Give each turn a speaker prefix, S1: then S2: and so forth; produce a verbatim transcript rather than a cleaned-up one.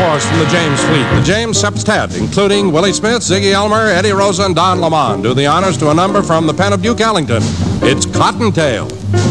S1: force from the James fleet. The James Septet, including Willie Smith, Ziggy Elmer, Eddie Rosa, and Don Lamont, do the honors to a number from the pen of Duke Ellington. It's Cottontail.